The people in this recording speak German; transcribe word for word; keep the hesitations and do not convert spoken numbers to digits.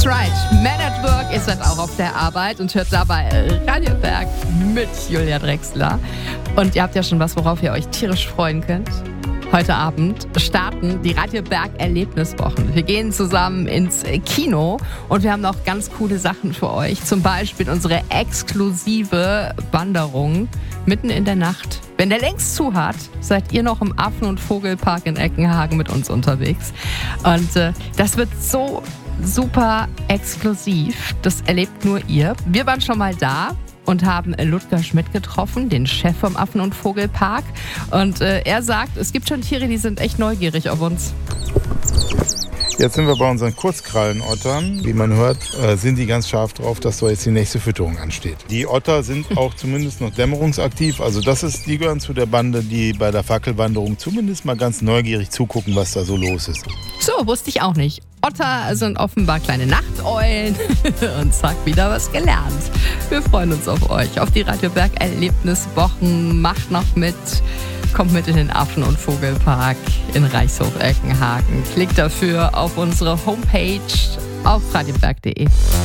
That's right. Man at Work, ihr seid auch auf der Arbeit und hört dabei Radio Berg mit Julia Drechsler. Und ihr habt ja schon was, worauf ihr euch tierisch freuen könnt. Heute Abend starten die Radio Berg Erlebniswochen. Wir gehen zusammen ins Kino und wir haben noch ganz coole Sachen für euch. Zum Beispiel unsere exklusive Wanderung mitten in der Nacht. Wenn der längst zu hat, seid ihr noch im Affen- und Vogelpark in Eckenhagen mit uns unterwegs. Und äh, das wird so super exklusiv. Das erlebt nur ihr. Wir waren schon mal da und haben Ludger Schmidt getroffen, den Chef vom Affen- und Vogelpark. Und äh, er sagt, es gibt schon Tiere, die sind echt neugierig auf uns. Jetzt sind wir bei unseren Kurzkrallenottern. Wie man hört, äh, sind die ganz scharf drauf, dass so jetzt die nächste Fütterung ansteht. Die Otter sind auch zumindest noch dämmerungsaktiv. Also das ist, die gehören zu der Bande, die bei der Fackelwanderung zumindest mal ganz neugierig zugucken, was da so los ist. So, wusste ich auch nicht. Otter sind offenbar kleine Nachteulen und zack, wieder was gelernt. Wir freuen uns auf euch, auf die Radio Berg Erlebniswochen. Macht noch mit, kommt mit in den Affen- und Vogelpark in Reichshof-Eckenhagen. Klickt dafür auf unsere Homepage auf radioberg punkt de.